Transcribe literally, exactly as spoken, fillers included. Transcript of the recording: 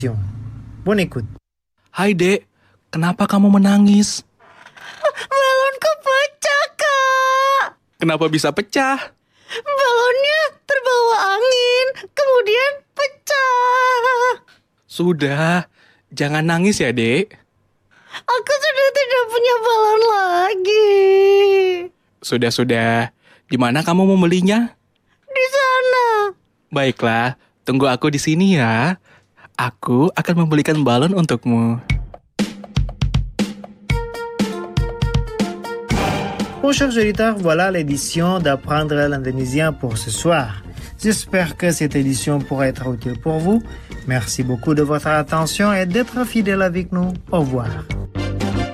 Bonne écoute. Hai dek, kenapa kamu menangis? Balonku pecah, Kak. Kenapa bisa pecah? Balonnya terbawa angin, kemudian pecah. Sudah, jangan nangis ya dek. Aku sudah tidak punya balon lagi. Sudah-sudah, di mana kamu membelinya? Di sana. Baiklah, tunggu aku di sini ya. Aku akan membelikan balon untukmu. Bon, chers auditeurs, voilà l'édition d'Apprendre l'indonésien pour ce soir. J'espère que cette édition pourra être utile pour vous. Merci beaucoup de votre attention et d'être fidèle avec nous. Au revoir.